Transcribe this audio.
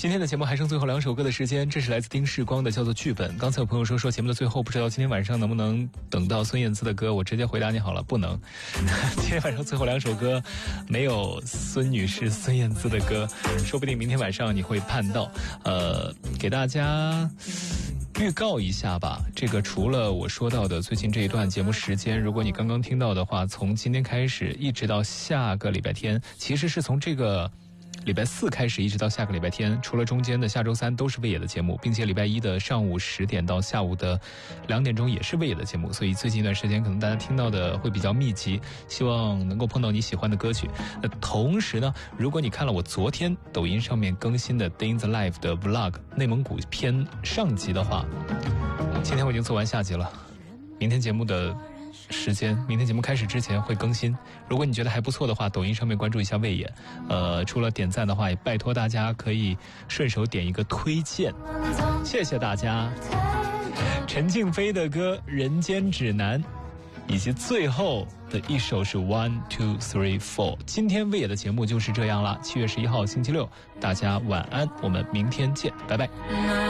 今天的节目还剩最后2首歌的时间，这是来自丁世光的，叫做剧本。刚才有朋友说节目的最后不知道今天晚上能不能等到孙燕姿的歌，我直接回答你好了，不能。今天晚上最后2首歌没有孙女士孙燕姿的歌，说不定明天晚上你会盼到。给大家预告一下吧，这个除了我说到的最近这一段节目时间，如果你刚刚听到的话，从今天开始一直到下个礼拜天，其实是从这个礼拜4开始一直到下个礼拜天，除了中间的下周3都是魏野的节目，并且礼拜1的上午10点到下午的2点钟也是魏野的节目，所以最近一段时间可能大家听到的会比较密集，希望能够碰到你喜欢的歌曲。那同时呢，如果你看了我昨天抖音上面更新的 Day in the Life 的 Vlog 内蒙古篇上集的话，今天我已经做完下集了，明天节目的时间，明天节目开始之前会更新。如果你觉得还不错的话，抖音上面关注一下魏野。除了点赞的话，也拜托大家可以顺手点一个推荐，谢谢大家。陈静飞的歌《人间指南》，以及最后的一首是 One Two Three Four。今天魏野的节目就是这样了，7月11号星期六，大家晚安，我们明天见，拜拜。